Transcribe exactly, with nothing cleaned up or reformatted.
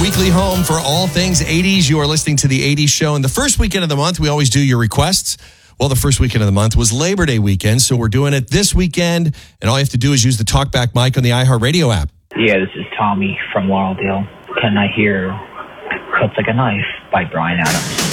weekly home for all things eighties. You are listening to the eighties Show. And the first weekend of the month, we always do your requests. Well, the first weekend of the month was Labor Day weekend, so we're doing it this weekend. And all you have to do is use the TalkBack mic on the iHeartRadio app. Yeah, this is Tommy from Laurel. Can I hear Cuts Like a Knife by Bryan Adams?